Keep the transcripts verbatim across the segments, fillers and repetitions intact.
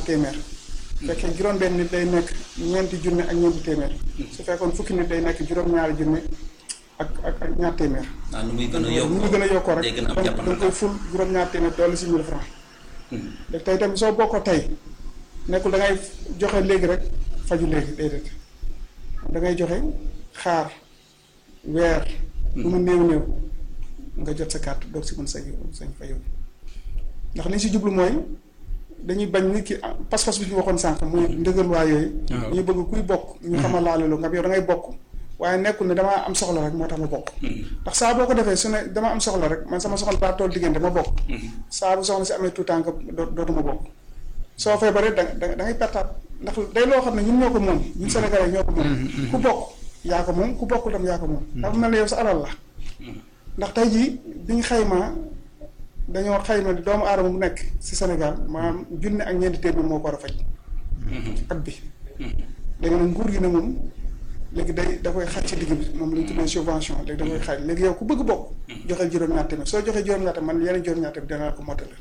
téeméer. su fekkee juróom-benn nit day nekk ñeenti junne ak ñeenti téeméer. su fekkoon fukki nit day nekk juróom-ñaari junne ak ak ak ñaar téeméer. ah nu muy gën a yokkoo nu muy gën a yokkoo rek day gën a am donc da nga koy ful juróom-ñaar téeméer dolli si mille francs. léegi tey tamit soo bokkoo tey nekkul da ngay joxe léegi rek faju léegi déedéet da ngay joxe xaar weer. lu mu néew néew nga jot sa carte doog si mën sa sañ fa yow ndax li si jublu mooy dañuy bañ nit ki pas-pas bi ñu waxoon sànq muy ndëgërwaay yooyu. ñu bëgg kuy bokk. ñu xamal laale lu nga yow da ngay bokk waaye nekkul ne damaa am soxla rek moo tax ma bokk. ndax saa boo ko defee su ne dama am soxla rek man sama soxla daa toll diggante ma bokk. saa bu soxla si amee tout temps que dootuma bokk. soo feebaree da da da ngay pertaat ndax day loo xam ne ñun ñoo ko moom ñun Sénégalais ñoo ko moom. ku bokk yaa ko moom ku bokkul tam yaa ko moom. dafa mel ne yow sa alal la. ndax tey jii biñ xaymaa dañoo xayma ni doomu aadama bu nekk si Sénégal maanaam junne ak ñeenti téeméer moo ko war a faj. at bi. léegi nag nguur gi ne moom léegi day da koy xaaj ci digg bi moom la ñu tuddee subvention léegi da koy xaaj léegi yow ku bëgg bokk. joxeel juróom-ñaar téeméer soo joxee juróom-ñaar téeméer man yeneen juróom-ñaar téeméer dinaa ko mottale.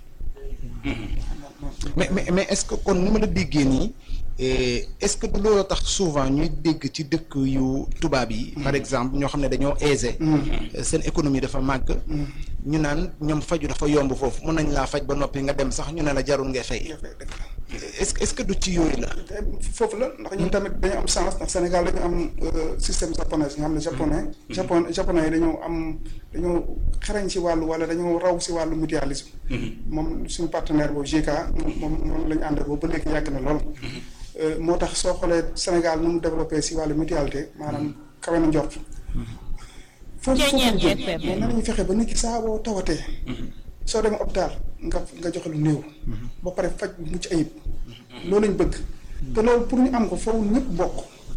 mais mais mais est-ce que kon ni ma la déggee nii est-ce que du loolu tax souvent ñuy dégg ci dëkk yu tubaab yi. par exemple ñoo xam ne dañoo aisé. seen économie dafa màgg. ñu naan ñoom faju dafa yomb foofu mun nañ laa faj ba noppi nga dem sax ñu ne la jarul ngay fay. est-ce que est-ce que du ci yooyu la. foofu la ndax ñun tamit dañu am chance ndax Sénégal dañu am système japonais nga xam ne japonais. japon japonais yi dañoo am dañoo xarañ ci wàllu wala dañoo raw ci wàllu mutualisme. moom suñu partenaire boobu J K moom moom la ñu ànd boobu ba léegi yàgg na lool. moo tax soo xoolee Sénégal nu mu développé ci wàllu mutualité maanaam kawe na njort. foofu foofu lañ jëm mais nan la ñuy fexe ba nit ki saa boo tawatee. soo demee hôpital nga nga joxe lu néew. ba pare faj bu mucc ayib. loolu lañ bëgg. te loolu pour ñu am ko foofu ñëpp bokk.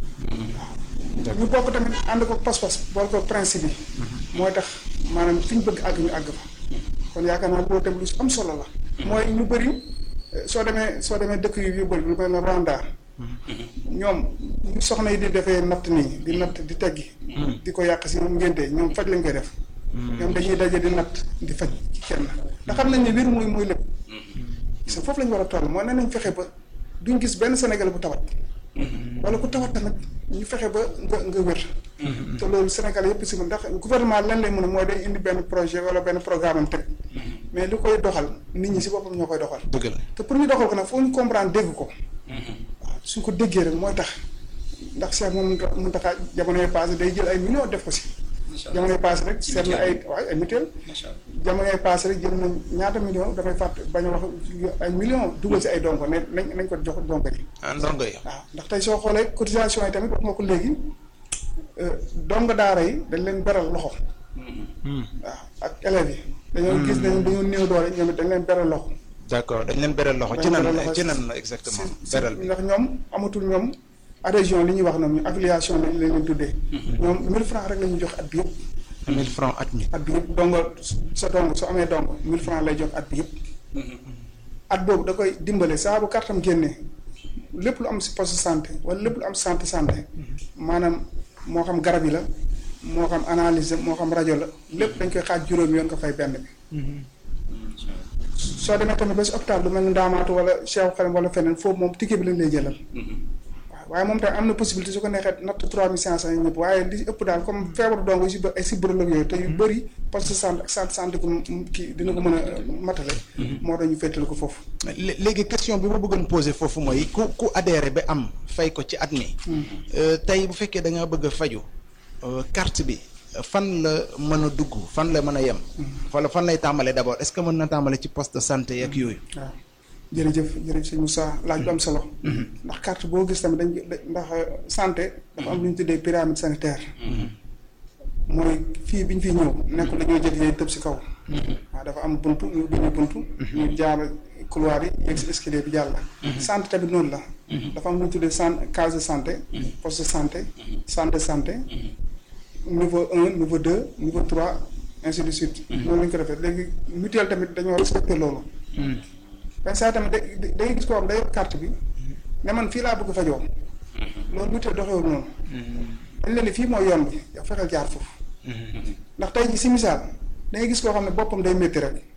waaw ñu bokk tamit ànd ko pas-pas boole ko principe yi. mooy tax maanaam fi ñu bëgg àgg ñu àgg fa. kon yaakaar naa loolu tamit lu am solo la. mooy ñu bëri soo demee soo demee dëkk yu yu bëri lu mel ne Rwanda. ñoom ñu soxna yi di defee natt nii di natt di teggi. di ko yàq si ngénte ñoom faj lañ koy def. ñoom dañuy daje di natt di faj ci kenn ndax xam nañ ne wér mooy mooy lépp. parce que foofu la ñu war a toll mooy nee nañ fexe ba duñ gis benn Sénégal bu tawat. wala ku tawat tamit ñu fexe ba nga nga wér. te loolu Sénégal yëpp si mën ndax gouvernement lan lay mën a mooy day indi benn projet wala benn programme am teg. mais li koy doxal nit ñi si boppam ñoo koy doxal. dëgg la te pour ñu doxal ko nag foo ñu comprendre dégg ko. waaw suñ ko déggee rek mooy tax ndax Cheikh moom mun taxaa jamono yi passé day jël ay millions def ko si. jamono yi passé rek seet na ay waaye ay mutuelle jamono yi passé rek jël na ñaata millions dafay fàtt bañ a wax ay millions dugal si ay dongo ne nañ nañ ko jox dongo yi. ah ndongo yi. waaw ndax tey soo xoolee cotisation yi tamit wax nga ko léegi dongo daara yi dañ leen beral loxo. waaw ak élèves yi. dañoo gis nañu dañoo néew doole ñoom it dañ leen beral loxo. d'accord dañ leen beral loxo ci nan ci nan la exactement. beral bi ndax ñoom amatul ñoom adhésion li ñuy wax noonu ñu affiliation lañ leen tuddee. ñoom mille francs rek la ñuy jox at bi yëpp. mille francs at mi. at bi yëpp dongo sa dongo soo amee dongo mille francs lay jox at bi yëpp. at boobu da koy dimbale saa bu kartam génnee lépp lu am si poste santé wala lépp lu am santé santé maanaam moo xam garab yi la moo xam analyse moo xam rajo la lépp dañ koy xaaj juróomi yoon ko fay benn bi. soo demee tamit ba si hôpital lu mel ni Ndaamaatu wala Cheikh Khadim wala feneen foofu moom ticket bi lañ lay jëlal. waaw waaye moom tamit am na possibilité su ko neexee natt trois mille cinq cent yi ñëpp waaye li ëpp daal comme feebaru dong si ay si bërëb yooyu te yu bëri poste de santé ak santé santé ko kii dina ko mën a matale. moo tax ñu féetal ko foofu. léegi question bi ma bëggoon poser foofu mooy ku ku adhéré ba am fay ko ci at mi. tey bu fekkee da ngaa bëgg a faju carte bi. fan la mën a dugg fan la mën a yem. wala fan lay tàmbalee d'abord est-ce que mën na tàmbale ci poste de santé ak yooyu. waaw jërëjëf jërëjëf sëñ Moussa laaj bu am solo. ndax carte boo gis tamit dañ ndax santé dafa am lu ñu tuddee pyramide sanitaire. mooy fii bi ñu fiy ñëw nekkul dañoo jël tëb si kaw. waaw dafa am buntu ñu ubbi ñu buntu. ñu jaar couloir yi yegg si escalier bi jàll. santé tamit noonu la. dafa am lu ñu tuddee san case de santé. poste de santé santé santé. niveau un niveau deux niveau trois ainsi de suite. loolu la ñu ko defee léegi mutuelle tamit dañoo respecté loolu. benn saa tamit da da ngay gis koo xam day carte bi ne man fii laa bëgg fajoo. loolu mutuelle doxewul noonu. dañ leen ni fii mooy yoon bi yow fexeel jaar foofu. ndax tey jii si misaal da ngay gis koo xam ne boppam day métti rek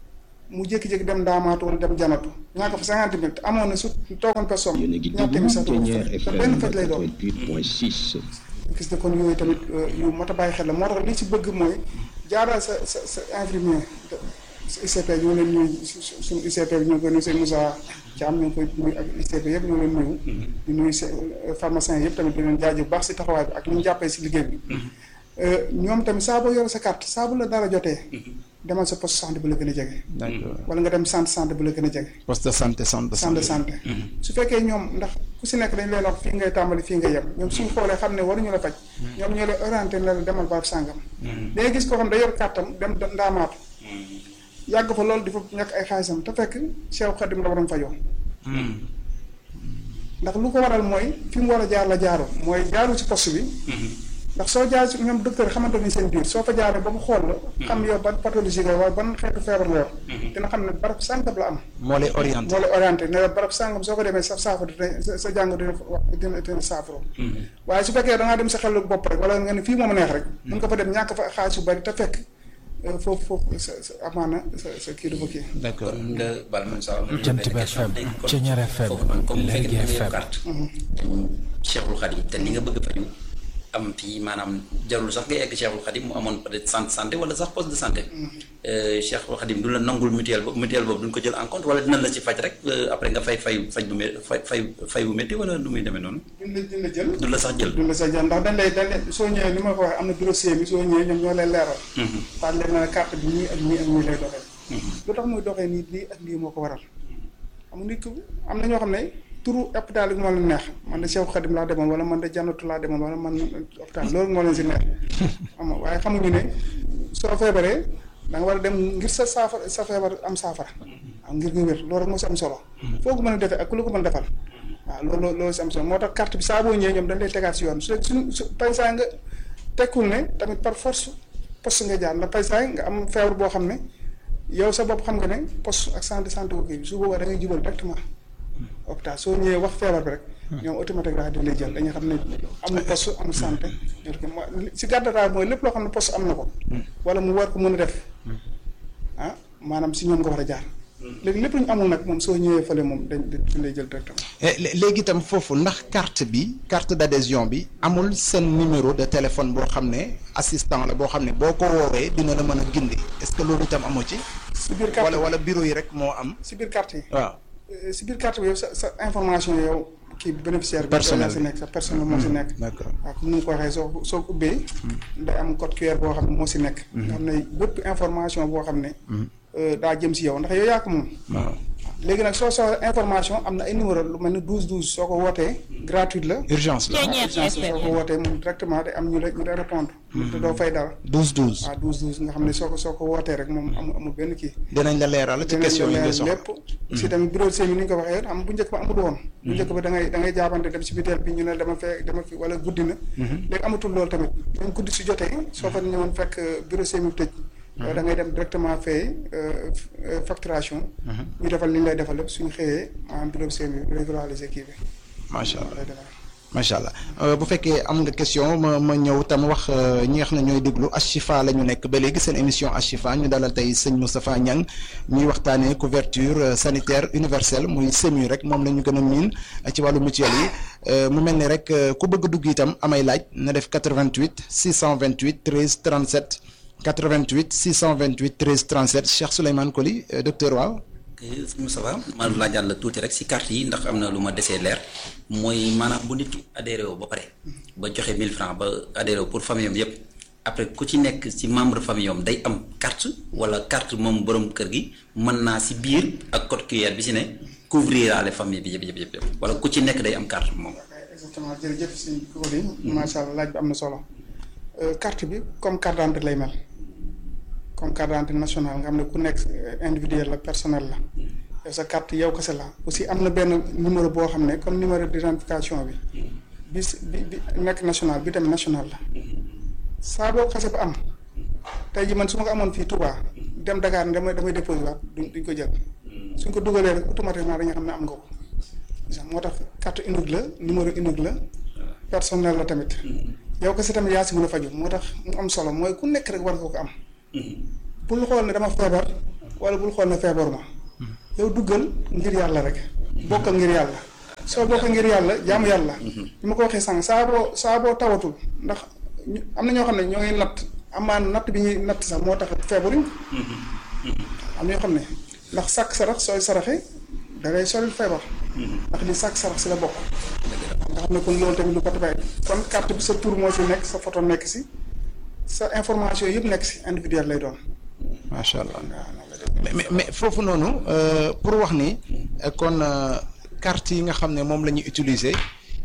mu jékki-jékki dem ndaamaatu wala dem janatu ñàkk fa cinquante mille te amoon na su toogoon personne ñaar téeméer sax du ko fay te benn faj lay doon gis ne kon yooyu tamit yu mat a bàyyi xel la moo tax li ci bëgg mooy jaaral sa sa sa infirmier U C P ñoo leen ñuy suñu U C P bi ñoo koy nuyu sëñ Moussa Thiam ñoo koy nuyu ak U C P yëpp ñoo leen nuyu di nuyu pharmacien yëpp tamit di leen jaajëf bu baax si taxawaay bi ak ñu jàppee si liggéey bi ñoom tamit saa boo yore sa carte saa bu la dara jotee demal sa poste santé bu la gën a jege wala nga dem centre santé bu la gën a jege poste de santé centre de santé santé su fekkee ñoom ndax ku si nekk dañ leen wax fii ngay tàmbali fii ngay yem ñoom suñu xoolee xam ne waruñu la faj ñoom ñoo lay orienté ne la demal barab sàngam dangay gis koo xam da yor kàttam dem ndaamaatu yàgg fa loolu di fa ñàkk ay xaalisam te fekk Cheikh Khadim la waroon fajoo ndax lu ko waral mooy fi mu war a jaar la jaaroo mooy jaaru ci poste bi ndax soo jaar si ñoom docteur xamante ni seen biir soo fa jaaree ba mu xool la xam yow ban pathologie nga waaye ban xeetu feebar nga yor dina xam ne barab sàngam la am moo lay orienté moo lay orienté ne la barab sàngam soo ko demee sa saafara dina sa jàng dina dina dina saafara waaye su fekkee da ngaa dem sa xelu bopp rek wala nga ne fii moom a neex rek mun nga fa dem ñàkk fa xaalis yu bari te fekk foofu foofu sa sa amaana sa sa kii du fa kii. d'accord kon nga bal man sa Jant bi F M Thiéniere F M Lergui F M carte Cheikhul Khadim te li nga bëgg faju am fii maanaam jarul sax nga egg Cheikhul Khadim mu amoon peut-être centre santé wala sax poste de santé Cheikhul Khadim du la nangul mutuelle boobu mutuelle boobu duñ ko jël en compte wala dina la ci faj rek après nga fay fay faj bu mé fay fay fay bu métti wala du muy demee noonu. duñ la duñ la jël. du la sax jël. duñ la sax jël ndax dañ lay dañ lay soo ñëwee ni ma ko waxee am na dossier bi soo ñëwee ñoom ñoo lay leeral. parce que leen na carte bi nii ak nii ak nii lay doxee. lu tax muy doxee nii lii ak lii moo ko waral xam nga nit ki am na ñoo xam ne. turu hôpital bi moo leen neex man de Cheikh Khadim laa demoon wala man de Jannatu laa demoon wala man hôpital loolu moo leen si neex xam nga waaye xamuñu ne soo feebaree da nga war a dem ngir sa saafara sa feebar am saafara am ngir nga wér loolu rek moo si am solo foo ko mën a defee ak ku la ko mën a defal waaw loolu loolu si am solo moo tax carte bi saa boo ñëwee ñoom dañ lay tegaat si yoon su suñu su paysaa nga tekkul ne tamit par force poste nga jaar ndax paysaa nga am feebar boo xam ne yow sa bopp xam nga ne poste ak centre de santé bi su boobaa da ngay jubal directement hôpital soo ñëwee wax feebar bi rek ñoom automatique daal di lay jël dañuy xam ne amul poste amul santé si gàttataay mooy lépp loo xam ne poste am na ko wala mu war ko mën a def ah maanaam si ñoom nga war a jaar léegi lépp lu ñu amul nag moom soo ñëwee fële moom dañ dañ lay jël directement. léegi itam foofu ndax carte bi carte d'adhésion bi amul seen numéro de téléphone boo xam ne assistant la boo xam ne boo ko woowee dina la mën a gindi est-ce que loolu itam amoo ci. si biir carte wala wala bureau yi rek moo am. si biir carte yi waaw. si biir carte bi yow sa sa information yow kii bénéficiaire bi personnel si nekk sa personnel moo si nekk d'accord waaw comme ni mu ko waxee soo soo ko ubbee day am code Q R boo xam ne moo si nekk nga xam ne bépp information boo xam ne daa jëm si yow ndax yow yaa ko moom waaw léegi nag soo soxla information am na ay numéro lu mel ne douze douze soo ko wootee gratuite la urgence la urgence soo ko wootee moom directement day am ñu la ñu lay répondre te doo fay dara douze douze waaw douze douze nga xam ne soo ko soo ko wootee rek moom amul amul benn kii dinañ la leeral ci question yi nga soxla lépp si tamit bureau semi ni ñu ko waxee am bu njëkk ba amul woon bu njëkk ba da ngay da ngay jaabante dem si biteel bi ñu ne dama fee dama fi wala guddi na léegi amatul loolu tamit même guddi si jotee soo fa ñëwoon fekk bureau semi tëj da ngay dem directement fay facturation ñu defal li ñu lay defal lépp suñu xëyee maanaam bureau semi régulariser kii bi macha allah macha allah bu fekkee am nga question ma ma ñëw tam wax ñi nga xam ne ñooy déglu Ashifa la ñu nekk ba léegi seen émission Ashifa ñu dalal tey sëñ Moustapha Niang ñuy waxtaanee couverture sanitaire universelle muy SEMU rek moom la ñu gën a miin ci wàllu mutuelle yi mu mel ni rek ku bëgg dugg itam amay laaj na def quatre-vingt-huit six cent vingt-huit treize trente-sept quatre-vingt-huit six cent vingt-huit treize trente-sept Cheikh Souleymane Coly docteur waaw. Moussa Ba ma laajal la tuuti rek si carte yi ndax am na lu ma desee leer mooy maanaam bu nit ki adhéré woo ba pare ba joxe mille francs ba adhéré woo pour famille am yëpp après ku ci nekk si membre famille am day am carte wala carte moom borom kër gi mën naa si biir ak code Q R bi si ne couvrir aale famille bi yëpp yëpp yëpp wala ku ci nekk day am carte moom. exactement jërëjëf si Coly macha allah laaj bi am na solo carte bi comme carte d'identité lay mel. comme carte d'identité nationale nga xam ne ku nekk individuel la personnel la yow sa carte yow kese la aussi am na benn numéro boo xam ne comme numéro d'identification bi bi bi bi nekk national bi tamit national la saa boo xase ba am tey ji man su ma ko amoon fii Touba dem Dakar damay damay déposé waat duñ duñ ko jël suñ ko dugalee rek automatiquement dañuy xam ne am nga ko moo tax carte unique la numéro unique la personnel la tamit yow kese tamit yaa si mën a faju moo tax mu am solo mooy ku nekk rek war nga ko am bul xool ne dama feebar wala bul xool ne feebaruma yow duggal ngir yàlla rek bokkal ngir yàlla soo bokkal ngir yàlla jaamu yàlla li ma ko waxee sànq saa boo saa boo tawatul ndax am na ñoo xam ne ñoo ngi natt amaan natt bi ñuy natt sax moo tax feebaruñ am na ñoo xam ne ndax sàkk sarax sooy saraxe da ngay solil feebar ndax li sàkk sarax si la bokk nga xam ne kon loolu tamit lu ko tafay kon carte bi sa tur moo si nekk sa photo nekk si sa information yëpp nekk si individuel lay doon macha allah mais mais foofu noonu pour wax ni kon carte yi nga xam ne moom la ñuy utiliser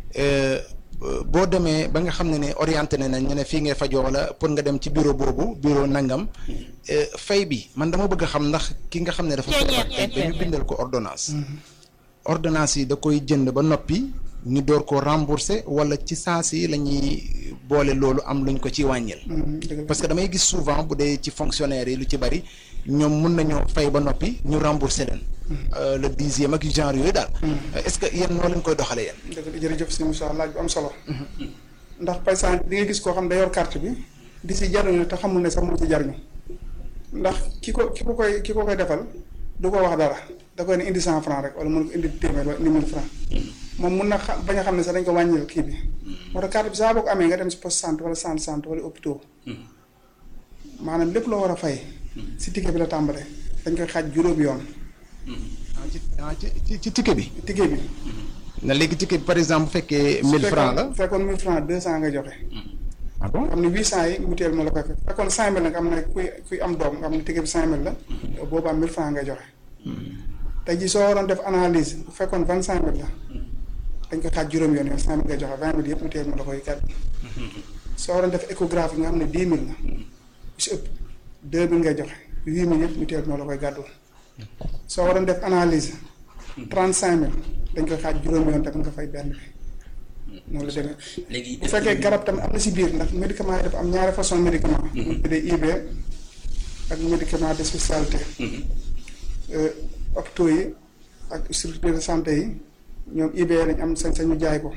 boo demee ba nga xam ne ne orienté ne nañ ñu ne fii ngay fajoo wala pour nga dem ci bureau boobu bureau nangam fay bi man dama bëgg a xam ndax ki nga xam ne dafa feebar dañu bindal ko ordonnance ordonnance yi da koy jënd ba noppi ñu door ko rembourser wala ci saa si la ñuy boole loolu am luñ ko ci wàññil parce que damay gis souvent bu dee ci fonctionnaire yi lu ci bari ñoom mun nañoo fay ba noppi ñu rembourser leen le dixième ak genre yooyu daal est-ce que yéen noo leen koy doxalee yéen dëgg jërëjëf si Moussa laaj bu am solo ndax paysan di nga gis koo xam ne da yor carte bi di si jariñu te xamul ne sax moo ci jariñu ndax ki ko ki ko koy ki ko koy defal du ko wax dara da koy ne indi cent franc rek wala mun ko indi téeméer wala indi mille franc moom mun na xam bañ a xam ne sax dañ ko wàññil kii bi moo tax carte bi saa boo ko amee nga dem si poste santé wala centre santé wala hôpitaux maanaam lépp loo war a fay si ticket bi la tàmbalee dañ koy xaaj juróomi yoon ci ci ci ticket bi ticket bi na léegi ticket bi par exemple bu fekkee mille francs la fekkoon mille francs deux cent nga joxe ah bon xam ne huit cent yi mutuelle moo la koy fekk fekkoon cinq mille nag am na kuy kuy am doom nga xam ne ticket bi cinq mille la boobu am mille francs nga joxe tey jii soo waroon def analyse bu fekkoon vingt cinq mille la dañ koy xaaj juróom yoon yoon cinq mille nga joxe vingt mille yëpp mutuelle moo la koy gàdd soo waroon def échographie nga xam ne dix mille la bu si ëpp deux mille ngay joxe huit mille yëpp mutuelle moo la koy gàddul soo waroon def analyse trente cinq mille dañ koy xaaj juróom yoon tamit nga fay benn bi noonu la demee léegi bu fekkee garab tamit am na si biir ndax médicament yi dafa am ñaari façon médicament mu tuddee I B ak médicament de spécialité hôpitaux yi ak structure de santé yi ñoom I B lañ am sañ-sañu jaay ko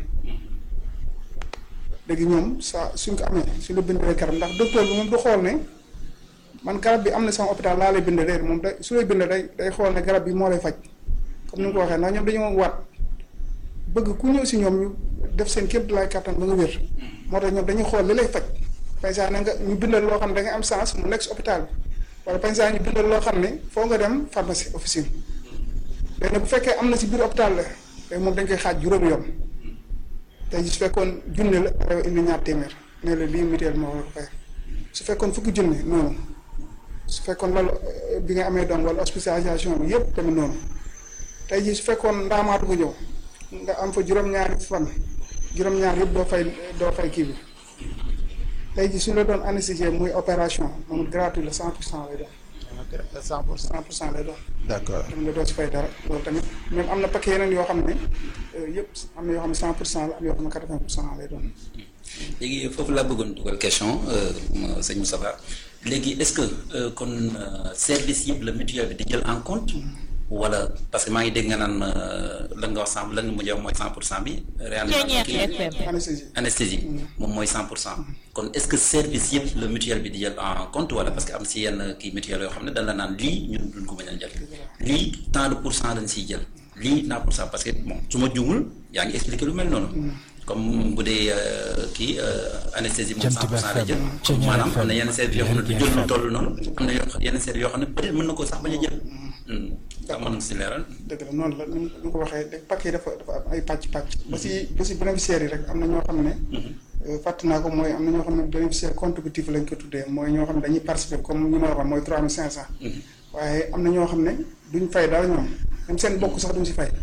léegi ñoom sa suñ ko amee su la bindee garab ndax docteur bi moom du xool ne man garab bi am na sama hôpital laa lay bind déer moom day su lay bind day day xool ne garab bi moo lay faj comme ni nga ko waxee ndax ñoom dañoo waat bëgg ku ñëw si ñoom ñu def seen képp lay kattan ba nga wér moo tax ñoom dañuy xool li lay faj paysan na nga ñu bindal loo xam ne da nga am chance mu nekk si hôpital bi wala paysan ñu bindal loo xam ne foo nga dem pharmacie officine léegi nag bu fekkee am na si biir hôpital la léegi moom dañ koy xaaj juróomi yoon tey su fekkoon junne la rew indi ñaar téeméer ne la lii mutuelle moo war ko fay su fekkoon fukki junne noonu su fekkoon loolu bi nga amee doom wala hospitalisation bi yëpp tamit noonu tey jii su fekkoon ndaamaatu ko ñëw nga am fa juróom-ñaari fan juróom-ñaar yëpp doo fay doo fay kii bi tey jii su la doon anesthésier muy opération moom gratuit la cent pour cent lay doon. cent pour cent cent pour cent lay doon. d'accord tamit nga doo si fay dara loolu tamit même am na paquet yeneen yoo xam ne yëpp am na yoo xam ne cent pour cent la am yoo xam ne quatre-vingts pour cent lay doon. léegi foofu laa bëggoon dugal question sëñ Moustapha léegi est-ce que kon service yëpp la mutuelle bi di jël en compte wala parce que maa ngi dégg nga naan lan nga wax cent lan nga mujj wax mooy cent pour cent bi. réanimation anesthésie anesthésie moom mooy cent pour cent kon est-ce que service yëpp la mutuelle bi di jël en compte wala parce que am si yenn kii mutuelle yoo xam ne dañ la naan lii ñun duñ ko mën a jël lii tant de pour cent dañ siy jël lii tant pour cent parce que bon su ma juumul yaa ngi expliqué lu mel noonu. comme bu dee kii anesthésie moom cent pour cent lay jël maanaam am na yenn services yoo xam ne du jël lu toll noonu am na yenn services yoo xam ne peut-être mën na ko sax bañ a jël. daa mën si leeral. dëgg la noonu la ni nga ko waxee de paquet dafa dafa am ay pàcc pàcc. ba si ba si bénéficiaires yi rek am na ñoo xam ne. fàtt naa ko mooy am na ñoo xam ne bénéficiaire contributif lañ ko tuddee mooy ñoo xam ne dañuy participer comme ñu ma la waxoon mooy trois mille cinq cent. waaye am na ñoo xam ne duñ fay dara ñoom même seen bokk sax duñ si fay.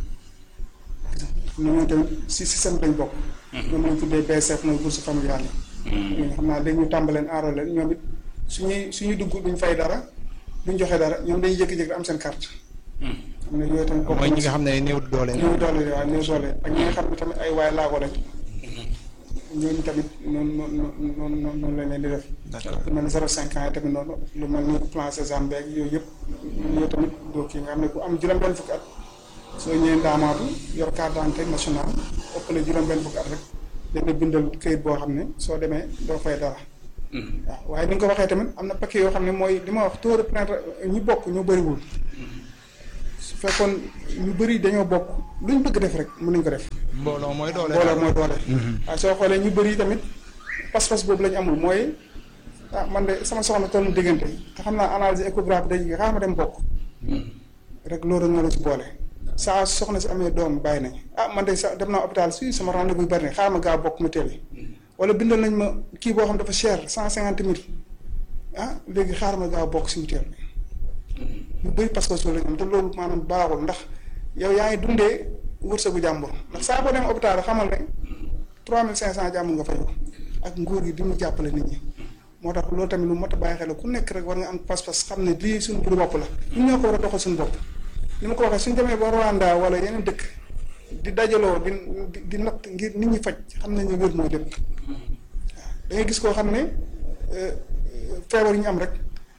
ñooñu tamit si système lañ bokk. ñoom lañ tuddee B S F mooy bourse familiale yi. ñooñu xam naa léegi ñu tàmbaleen aaroo leen ñoom it suñuy suñuy dugg duñ fay dara duñ joxe dara ñoom dañuy jékki-jékki am seen carte. xam ne yooyu tamit bokk mooy ñi nga xam ne néew doole. néew doole waaw néew doole ak ñi nga xam ne tamit ay waay laago lañ. ñooñu tamit noonu noonu noonu noonu lañ leen di def. d'accord lu mel ni zéro cinq ans yi tamit noonu lu mel ni plan Sésame beeg yooyu yëpp yooyu tamit doo kii nga xam ne ku am juróom-benn fukki at. soo ñëwee ndaamaatu yor carte d'identité nationale ëpp na juróom-benn fukki at rek dañ la bindal këyit boo xam ne soo demee doo fay dara waaw waaye ni nga ko waxee tamit am na paquet yoo xam ne mooy li ma wax taux de pénétration ñi bokk ñoo bëriwul su fekkoon ñu bëri dañoo bokk lu ñu bëgg def rek mën nañ ko def. mbooloo mooy doole mbooloo mooy doole. waaye soo xoolee ñu bëri tamit pas-pas boobu la ñu amul mooy ah man de sama soxna toll na diggante te xam naa analyse échographie day xaaral ma dem bokk rek loolu moo la ci boole. saa soxna si amee doom bàyyi nañ ah man de sa dem naa hôpital si sama rendez-vous bari na xaaral ma gaaw bokk ma teel wala bindal nañ ma kii boo xam dafa cher cent cinquante mille ah léegi xaaral ma gaaw bokk si mutuelle bi ñu bëri parce que soo la ñu am te loolu maanaam baaxul ndax yow yaa ngi dundee wërsëgu jàmbur ndax saa boo dem hôpital xamal ne trois mille cinq cent jàmbur nga fay ak nguur gi di mu jàppale nit ñi moo tax loolu tamit lu mot a bàyyi xel ku nekk rek war nga am pas-pas xam ne lii suñu biir bopp la ñun ñoo ko war a doxal suñu bopp. ni ma ko waxee suñu demee ba Rwanda wala yeneen dëkk di dajaloo di di natt ngir nit ñi faj xam nañ ne wér mooy lépp waaw da ngay gis koo xam ne feebar yi ñu am rek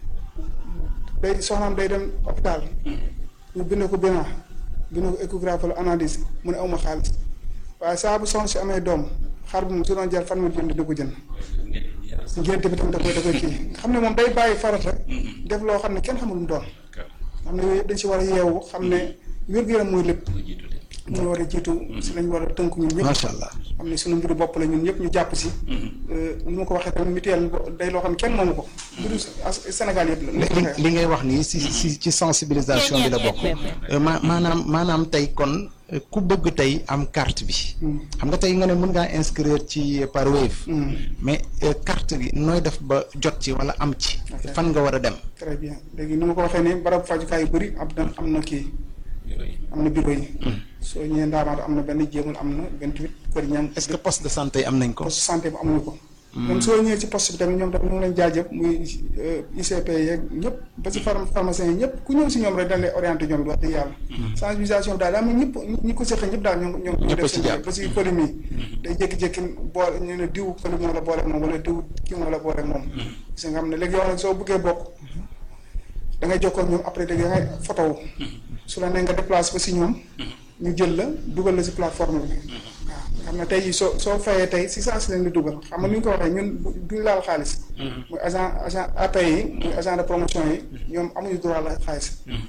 day soxnaam day dem hôpital ñu bind ko bilan bind ko échographie wala analyse mu ne awma xaalis waaye saa bu soxna si amee doom xar bu mu su doon jar fan nga jënd di ko jënd ngénte bi tam da koy da koy kii nga xam ne moom day bàyyi farata def loo xam ne kenn xamul mu doon xam ne yooyu dañ si war a yeewu xam ne wér-gu-yaram mooy lépp ñu war a jiitu si lañ war a tënk ñun ñëpp macha allah xam ne suñu mbiru bopp la ñun ñëpp ñu jàpp si ni ma ko waxee tamit mutuelle day loo xam ne kenn moomu ko mbiru Sénégal yëpp la li ngay wax nii si si ci sensibilisation bi la bokk ma maanaam maanaam tey kon ku bëgg tey am carte bi xam nga tey nga ne mën ngaa inscrire ci par Wave mais carte bi nooy def ba jot ci wala am ci fan nga war a dem très bien léegi ni ma ko waxee ni barab fajukaay yu bëri am na am na kii am na bureau yi soo ñëwee ndaamaatu am na benn jéemul am na vingt-huit kër ñam est-ce que poste de santé yi am nañ ko poste santé bi amuñu ko même soo ñëwee ci poste bi tamit ñoom tamit ñu ngi leen jaajëf muy I C P yeeg ñëpp ba si pharmacien yi ñëpp ku ñëw si ñoom rek dañ lay orienté ñoom wax dëgg yàlla sensibilisation bi daal daa mel ñëpp ñi ko seqee ñëpp daal ñoom ñoom ñu def seen ba si colime yi day jékki-jékki boole ñu ne diw colime moo la boole moom wala diw kii moo la boole moom gis nga xam ne léegi yow nag soo bëggee bokk da ngay jokkoo ak ñoom après da ngay photo wu su la nee nga déplacé ba si ñoom ñu jël la dugal la si plateforme bi waaw xam ne tey jii soo soo fayee tey si saa si leen di dugal xam nga ni ñu ko waxee ñun duñu laal xaalis muy agent agent A P yi muy agent de promotion yi ñoom amuñu droit la xaalis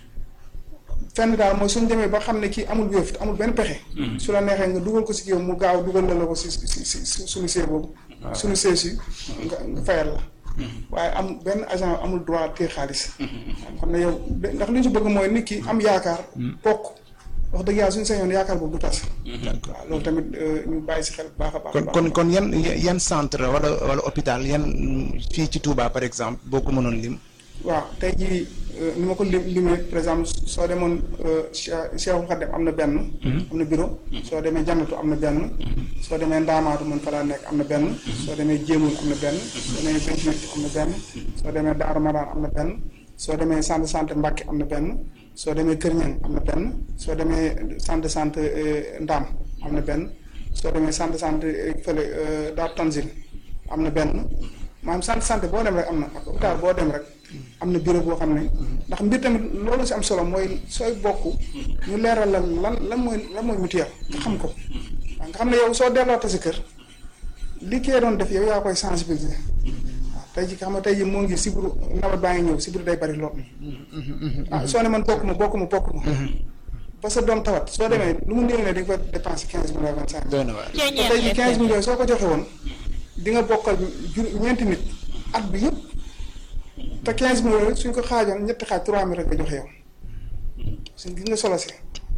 fenn daal mooy suñ demee ba xam ne kii amul wéef amul benn pexe su la neexee nga dugal ko si kii mu gaaw dugal la la ko si si si suñu see boobu suñu see si nga nga fayal la waaye am benn agent amul droit téye xaalis xam ne yow ndax li ñu si bëgg mooy nit ki am yaakaar bokk wax dëgg yàlla suñu sañoon yaakaar boobu du tas waaw loolu tamit ñu bàyyi si xel bu baax a baax kon kon kon yan yan centre wala wala hôpital yan fii ci Touba par exemple boo ko mënoon lim waaw tey jii ni ma ko lim limee par exemple soo demoon Cheikhoul Khadim am na benn am na bureau soo demee Jannatu am na benn soo demee Ndaamaatu mën fa laa nekk am na benn soo demee Jéemul am na benn soo demee vingt-huit am na benn soo demee Daaru Maraan am na benn soo demee centre de santé Mbàkke am na benn soo demee Kër Ñang am na benn soo demee centre de santé Ndaam am na benn soo demee centre de santé fële Daaru Tanzil am na benn maanaam centre de santé boo dem rek am na ak hôpital boo dem rek am na bureau boo xam ne ndax mbir tamit loolu si am solo mooy sooy bokk ñu leeral la lan lan mooy lan mooy mutuelle nga xam ko waaw nga xam ne yow soo delloote si kër li kee doon def yow yaa koy sensibiliser waaw tey ji nga xam ne tey ji moo ngi sibiru nawet baa ngi ñëw sibiru day bari lool ah soo ne man bokk ma bokk ma bokk ma ba sa doom tawat soo demee lu mu néew ne di nga fa dépenser quinze millions vingt cinq te tey ji quinze millions soo ko joxe woon di nga bokkal jur ñeenti nit at bi yëpp te quinze millions rek suñ ko xaajoon ñetti xaaj trois mille rek nga joxe yow suñ gis nga solo si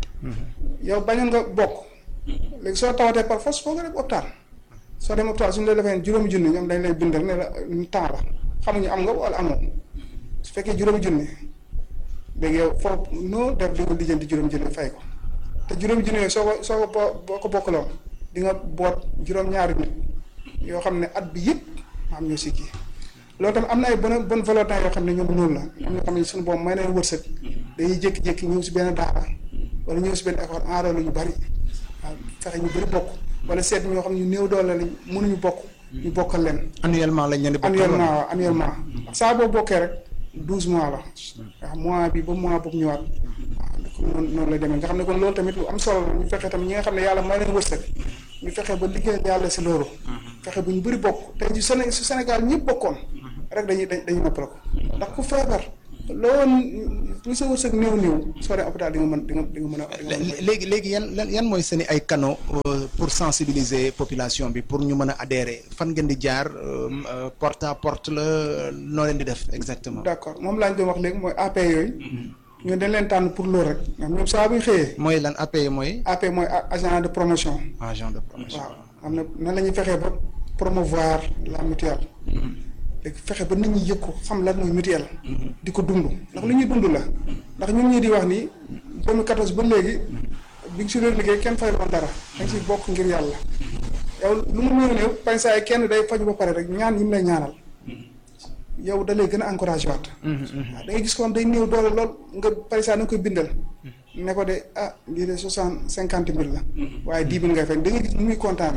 yow bañoon nga bokk léegi soo tawatee par force foo nga dem hôpital soo dem hôpital suñu la defee juróomi junni ñoom dañ lay bindal ne la temps la xamuñu am nga wala amoo su fekkee juróomi junni léegi yow foofu noo def di nga lijjanti juróomi junni fay ko te juróomi junni yooyu soo ko soo ko boo ko bokkaloo di nga boot juróom-ñaari nit yoo xam ne at bi yëpp maam ñoo si kii loolu tamit am na ay bonne bonne volonté yoo xam ne ñoom noonu la am na xam ne suñu boobu may nañ wërsëg dañuy jékki-jékki ñëw si benn daara wala ñëw si benn école enrôlé ñu bari waaw fexe ñu bëri bokk wala seet ñoo xam ne ñu néew doole lañ mënuñu bokk ñu bokkal leen. annuellement lañ leen di bokkal annuellement waaw annuellement saa boo bokkee rek douze mois la waaw mois bi ba mois boobu ñëwaat waaw noonu noonu lay demee nga xam ne kon loolu tamit lu am solo la ñu fexe tamit ñi nga xam ne yàlla may leen wërsëg ñu fexe ba liggéeyal yàlla si loolu fexe bu ñu bëri bokk tey ji Séné su Sénégal ñëpp bokkoon rek dañuy dañuy noppal ko ndax ku feebar loolu lu sa wërsëg néew néew soo dem hôpital di nga mën di nga di nga mën a. léegi léegi yan yan mooy seen ay canaux pour sensibiliser population bi pour ñu mën a adhérer fan ngeen di jaar porte à porte la noo leen di def exactement. d'accord moom laa ñu doon wax léegi mooy A P yooyu. ñun dañ leen tànn pour loolu rek ñoom saa bu ñu xëyee. mooy lan A P mooy. A P mooy agent de promotion. agent de promotion waaw xam na nan la ñuy fexee ba promouvoir la mutuelle. léegi fexe ba nit ñi yëg ko xam lan mooy mutuelle. di ko dund ndax lu ñuy dund la ndax ñun ñii di wax ni deux mille quatorze ba léegi bi nga si doon liggéey kenn fay woon dara da nga siy bokk ngir yàlla yow lu mu néew néew pensaay kenn day faju ba pare rek ñaan yi mu lay ñaanal yow da lay gën a encouragé waat. waaw da ngay gis ko day néew doole lool nga pensaay na nga koy bindal ne ko de ah lii de soixante cinquante mille la waaye dix mille ngay fay da ngay gis ni muy kontaane.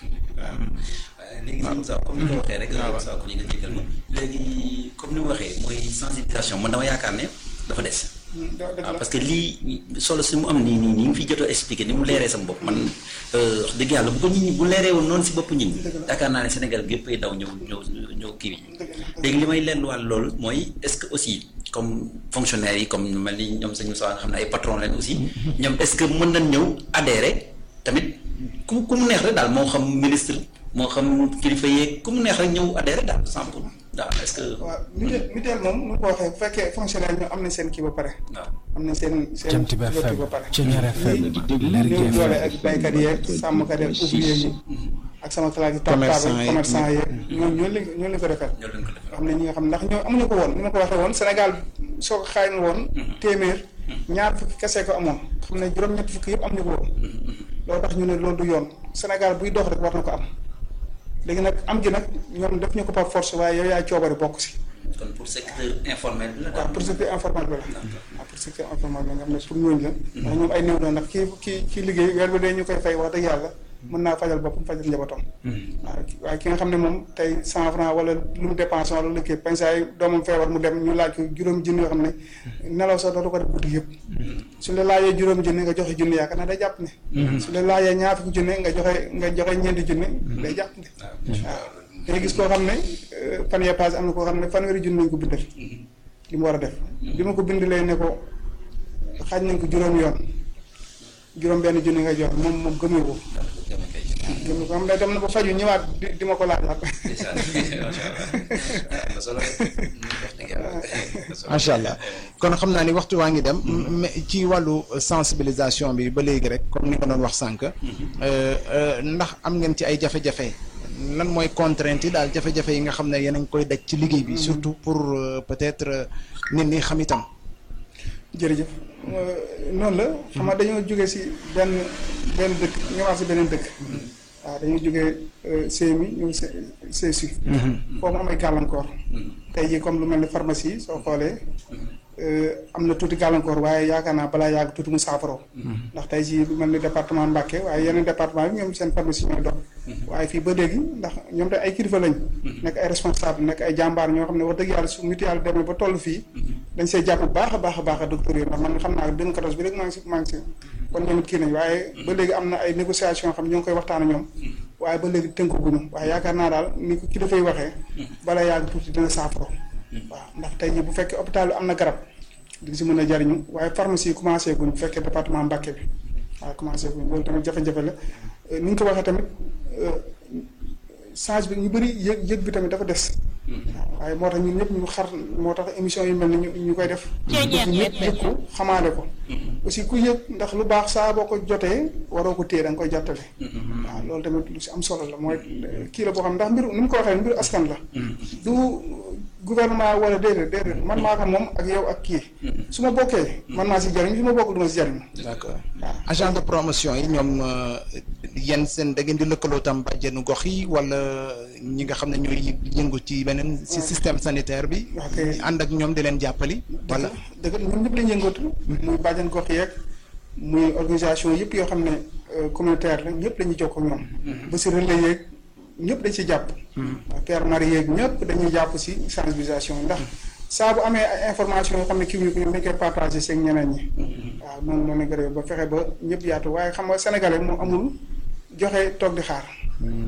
léegi si Moussa comme ni ko waxee rek Moussa ko ñu nga jégal ma léegi comme ni mu waxee mooy sensibilisation man dama yaakaar ne dafa des waaw parce que lii solo si mu am nii nii nii ngi fi jotoo expliqué ni mu leeree sama bopp man wax dëgg yàlla bu ko nit ñi bu leeree woon noonu si bopp nit ñi yaakaar naa ne Sénégal gépp ay daw ñëw ñëw ñëw kii bi léegi li may leen wàll loolu mooy est-ce que aussi comme fonctionnaires yi comme mel ni ñoom sañu soo nga xam ne ay patron leen aussi ñoom est-ce que mën nañ ñëw adhérer tamit ku ku mu neex rek daal moo xam ministre moo xam kilifa yeeg ku mu neex rek ñëw adhéré daal simple daal est-ce que. waaw mutuelle mutuelle moom nu ko waxee bu fekkee fonctionnaire ñoom am nañ seen kii ba pare. waaw am nañ seen seen. Jant bi F M ba pare. Thiéniere F M Lergui ñëw F doole M ak baykat yeeg sàmmkat yeeg ouvrier yi ak sama classe yi. commerçant yi commerçant yeeg ñooñu ñoo leen ñoo leen ko defal. ñoo leen ko defal xam ne ñi nga xam ndax ñoo amuñu ko woon ni ma ko waxee woon Sénégal soo ko xayma woon. téeméer ñaar fukki kese ko amoon xam ne juróom-ñett fukki yëpp amuñu ko woon. loolu tax ñu ne loolu du yoon Sénégal buy dox rek war na ko am léegi nag am gi nag ñoom def ñu ko par force waaye yow yaay coobare bokk si. kon pour secteur informel bi la. waaw pour secteur informel bi la. waaw pour secteur informel bi nga xam ne pour ñooñu la. ndax ñoom ay néew doon ndax kii kii kii liggéey weer bi day ñu koy fay wax dëgg yàlla mën naa fajal boppam fajal njabootam. waaw waaye ki nga xam ne moom tey cent franc wala lu mu dépensé wala lu kii pensaay doomam feebar mu dem ñu laaj ko juróomi junni yoo xam ne nelaw sax dootu ko def guddi yëpp. su la laajee juróomi junni nga joxe junni yaakaar naa day jàpp ne. su la laajee ñaar fukki junni nga joxe nga joxe ñeenti junni day jàpp ne. waaw day gis koo xam ne fan yee passé am na koo xam ne fanweeri junni nañ ko bindal li mu war a def bi ma ko bindalee ne ko xaaj nañ ko juróom yoon juróom benn junni nga jox moom moom gëmee ko gëmee ko xam ne dem na ba faju ñëwaat di di ma ko laajaat. macha allah kon xam naa ni waxtu waa ngi dem mais ci wàllu sensibilisation bi ba léegi rek comme ni ko doon wax sànq ndax am ngeen ci ay jafe-jafe lan mooy contrainte yi daal jafe-jafe yi nga xam ne yéen a ngi koy daj ci liggéey bi surtout pour peut-être nit ñi xam itam. jërëjëf noonu la xam nga dañoo jógee si benn benn dëkk ñëwaat si beneen dëkk waaw dañoo jógee C M I ñëw C S U foofu am ay gàllankoor tey jii comme lu mel ni pharmacie soo xoolee am na tuuti gàllankoor waaye yaakaar naa balaa yàgg tuuti mu saafaro ndax tey jii lu mel ni département Mbacké waaye yeneen département bi ñoom seen pharmacie ñooy dox waaye fii ba léegi ndax ñoom te ay kilifa lañ nekk ay responsable nekk ay jàmbaar ñoo xam ne wax dëgg yàlla su mutuelle demee ba toll fii dañ see jàpp bu baax a baax a baax a docteur yi ndax man xam naa deux mille quatorze bi rek maa ngi si maa ngi si kon ñoom it kii nañ waaye ba léegi am na ay négociation yoo xam ne ñoo ngi koy waxtaan ak ñoom waaye ba léegi tënkaguñu waaye yaakaar naa daal ni ko kilifa yi waxee bala yàgg tuuti dina saafaro waaw ndax tey jii bu fekkee hôpital bi am na garab di si mën a jariñu waaye pharmacie yi commencé guñ bu fekkee département Mbacké bi waaye commencé guñ loolu tamit jafe-jafe la ni nga ko waxee tamit change bi ñu bëri yëg yëg bi tamit dafa des waaye moo tax ñun ñëpp ñu xar moo tax émission yu mel ni ñu ñu koy def ñëpp yëg ko xamaale ko aussi ku yëg ndax lu baax saa boo ko jotee waroo ko téye da nga koy jottale waaw loolu tamit lu si am solo la mooy kii la boo xam ndax mbiru ni mu ko waxee mbiru askan la du gouvernement wala déedéet déedéet man maa ko moom ak yow ak kii su ma bokkee man maa si jariñ su ma bokk du ma si jariñ d'accord agent de promotion yi ñoom yenn seen da ngeen di lëkkaloo tam bàjjenu gox yi wala ñi nga xam ne ñooy yëngu ci beneen si système sanitaire bi ànd ak ñoom di leen jàppali wala dëgg ñoom ñëpp lañ yëngatu muy bàjjen gox yeeg muy organisation yëpp yoo xam ne communautaire la ñëpp la ñuy jokkoo ak ñoom ba si relais yeeg ñëpp dañ si jàpp père mari yeeg ñëpp dañuy jàpp si sensibilisation ndax saa bu amee ay information yoo xam ne kii ñu ko ñoom dañ koy partagé seen ñeneen ñi waaw noonu noonu lañ ko defee ba fexe ba ñëpp yaatu waaye xam nga sénégalais moom amul joxe toog di xaar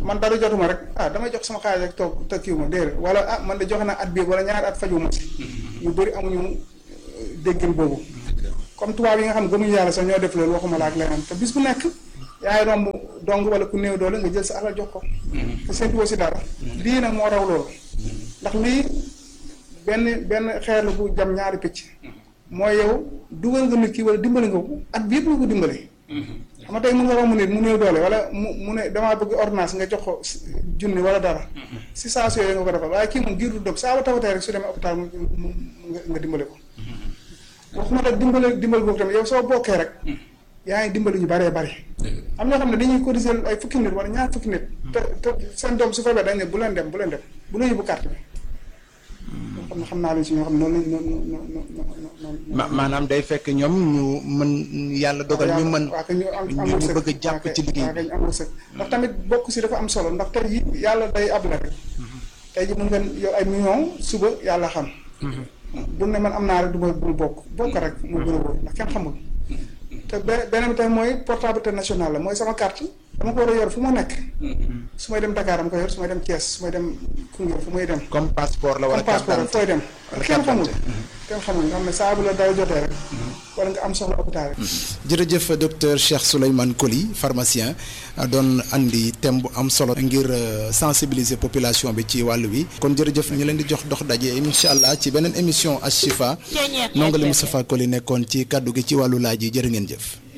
man dara jotuma rek ah damay jox sama xaalis rek toog te kiiwu ma déedéet wala ah man de joxe naa at bii wala ñaari at fajuma si ñu bëri amuñu déggin boobu comme tubaab yi nga xam gëmuñu yàlla sax ñoo def loolu waxuma la ak leneen te bis bu nekk yaay romb dong wala ku néew doole nga jël sa alal jox ko te séntuwoo si dara lii nag moo raw loolu ndax lii benn benn xeer la bu jam ñaari picc mooy yow dugal nga nit ki wala dimbali nga ko at bi yëpp nga ko dimbali xam nga tey mën nga romb nit mu néew doole wala mu mu ne damaa bëgg ordonnance nga jox ko junni wala dara si saa su yooyu nga ko defal waaye kii moom giir du dëb saa ba tawatee rek su demee hôpital mu nga dimbali ko waxuma la dimbali dimbali boobu tamit yow soo bokkee rek yaa ngi dimbali ñu bëree bëri am ñoo xam ne dañuy cotiser ay fukki nit wala ñaar fukki nit te te seen doom su fekkee dañ ne bu leen dem bu leen dem bu leen yóbbu carte bi xam ne xam naa leen si ñoo xam ne noonu lañ noonu noonu maanaam day fekk ñoom ñu mën yàlla dogal ñu mën waa ñu am am ñu bëgg a jàpp ci liggéey bi ñu am wërsëg ndax tamit bokk si dafa am solo ndax tey ji yàlla day able rek tey ji mën ngeen yow ay millions suba yàlla xam bu ne man am naa rek du ma bul bokk bokk rek moo gën a wóor ndax kenn xamul te beneen bi tamit mooy portabilité nationale la mooy sama carte dama ko war a yor fu ma nekk su may dem Dakar dama ko yor su may dem Thiès su may dem Koungheul fu may dem comme passeport la wala comme passeport fooy dem kenn xamul kenn xamul nga xam ne saa bu la dara jotee rek wala nga am soxla hôpital rek jërëjëf docteur Cheikh Souleymane Coly pharmacien doon andi thème bu am solo ngir sensibiliser population bi ci wàll wi kon jërëjëf ñu leen di jox dox daje incha allah ci beneen émission Ashifa nonga li Moustapha Coly nekkoon ci kaddu gi ci wàllu laaj yi jërë ngeen jëf